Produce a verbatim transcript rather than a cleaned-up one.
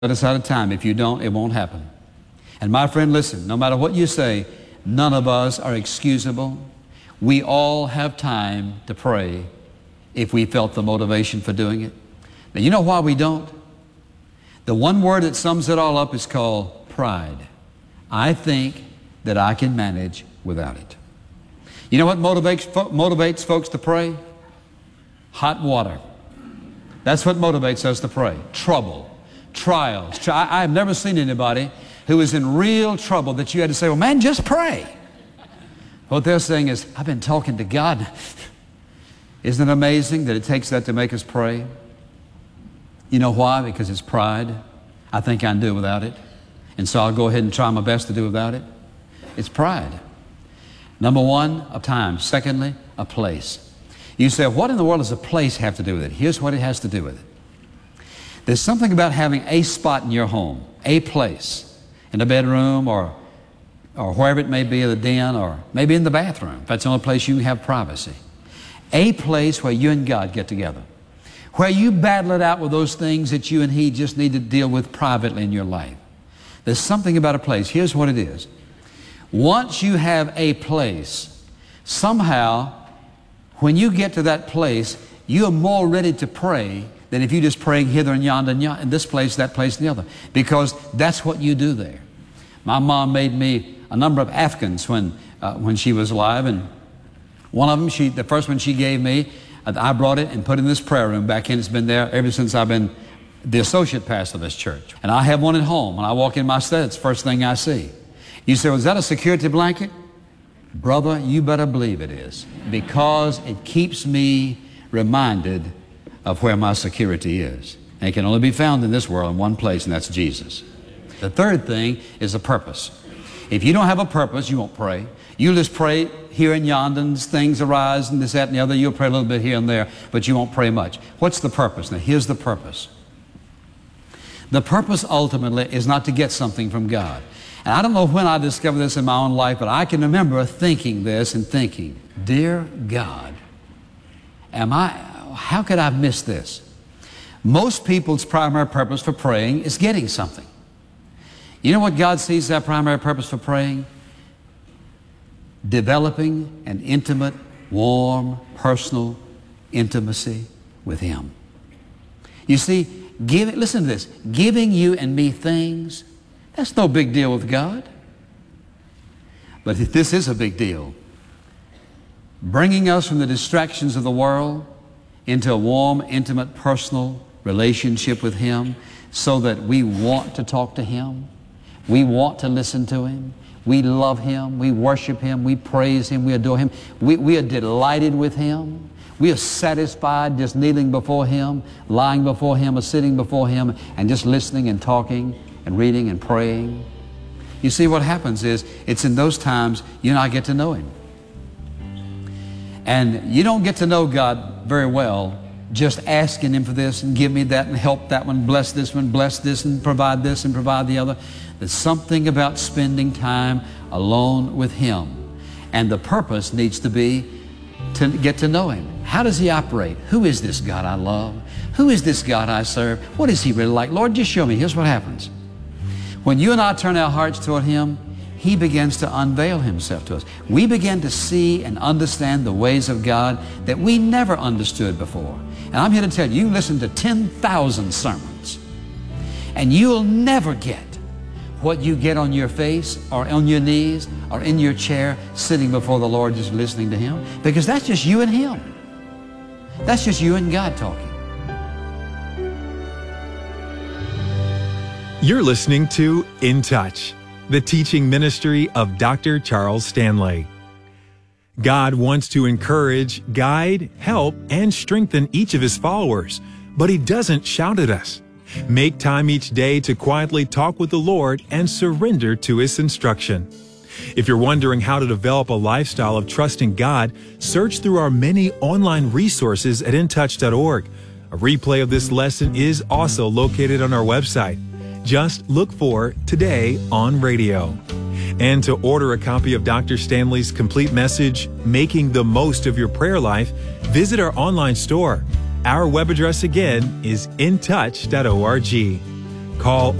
us out of time. If you don't, it won't happen. And my friend, listen, no matter what you say, none of us are excusable. We all have time to pray if we felt the motivation for doing it. Now, you know why we don't? The one word that sums it all up is called pride. I think that I can manage without it. You know what motivates, motivates folks to pray? Hot water. That's what motivates us to pray. Trouble. Trials. I, I've never seen anybody who is in real trouble that you had to say, well, man, just pray. What they're saying is, I've been talking to God. Isn't it amazing that it takes that to make us pray? You know why? Because it's pride. I think I can do without it. And so I'll go ahead and try my best to do without it. It's pride. Number one, a time. Secondly, a place. You say, what in the world does a place have to do with it? Here's what it has to do with it. There's something about having a spot in your home, a place, in the bedroom or, or wherever it may be, the den, or maybe in the bathroom, if that's the only place you can have privacy. A place where you and God get together, where you battle it out with those things that you and He just need to deal with privately in your life. There's something about a place. Here's what it is. Once you have a place, somehow, when you get to that place, you are more ready to pray than if you just praying hither and yonder and yonder, in this place, that place, and the other. Because that's what you do there. My mom made me a number of Afghans when, uh, when she was alive, and one of them, she, the first one she gave me, I brought it and put it in this prayer room back in. It's been there ever since I've been the associate pastor of this church. And I have one at home. When I walk in my study, it's the first thing I see. You say, well, is that a security blanket? Brother, you better believe it is, because it keeps me reminded of where my security is. And it can only be found in this world in one place, and that's Jesus. The third thing is a purpose. If you don't have a purpose, you won't pray. You'll just pray here and yonder, and things arise, and this, that, and the other. You'll pray a little bit here and there, but you won't pray much. What's the purpose? Now, here's the purpose. The purpose ultimately is not to get something from God. And I don't know when I discovered this in my own life, but I can remember thinking this and thinking, dear God, am I, how could I have missed this? Most people's primary purpose for praying is getting something. You know what God sees as our primary purpose for praying? Developing an intimate, warm, personal intimacy with Him. You see, give, listen to this, giving you and me things, that's no big deal with God. But this is a big deal. Bringing us from the distractions of the world into a warm, intimate, personal relationship with Him so that we want to talk to Him. We want to listen to Him. We love Him. We worship Him. We praise Him. We adore Him. We, we are delighted with Him. We are satisfied just kneeling before Him, lying before Him, or sitting before Him, and just listening and talking and reading and praying. You see, what happens is, it's in those times you and I get to know Him. And you don't get to know God very well just asking Him for this and give me that and help that one, bless this one, bless this and provide this and provide the other. There's something about spending time alone with Him. And the purpose needs to be to get to know Him. How does He operate? Who is this God I love? Who is this God I serve? What is He really like? Lord, just show me. Here's what happens. When you and I turn our hearts toward Him, He begins to unveil Himself to us. We begin to see and understand the ways of God that we never understood before. And I'm here to tell you, you listen to ten thousand sermons, and you'll never get what you get on your face or on your knees or in your chair sitting before the Lord just listening to Him, because that's just you and Him. That's just you and God talking. You're listening to In Touch, the teaching ministry of Doctor Charles Stanley. God wants to encourage, guide, help, and strengthen each of His followers, but He doesn't shout at us. Make time each day to quietly talk with the Lord and surrender to His instruction. If you're wondering how to develop a lifestyle of trusting God, search through our many online resources at in touch dot org. A replay of this lesson is also located on our website. Just look for Today on Radio. And to order a copy of Doctor Stanley's complete message, Making the Most of Your Prayer Life, visit our online store. Our web address again is in touch dot org. Call